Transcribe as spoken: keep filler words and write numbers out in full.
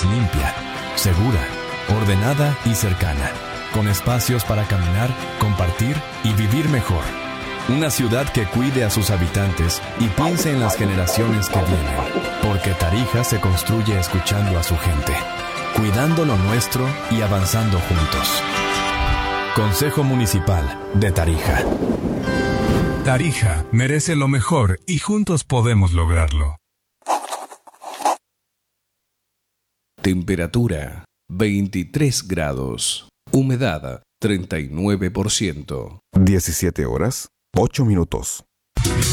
más limpia, segura, ordenada y cercana, con espacios para caminar, compartir y vivir mejor. Una ciudad que cuide a sus habitantes y piense en las generaciones que vienen, porque Tarija se construye escuchando a su gente, cuidando lo nuestro y avanzando juntos. Consejo Municipal de Tarija. Tarija merece lo mejor y juntos podemos lograrlo. Temperatura veintitrés grados. Humedad treinta y nueve por ciento. diecisiete horas, ocho minutos.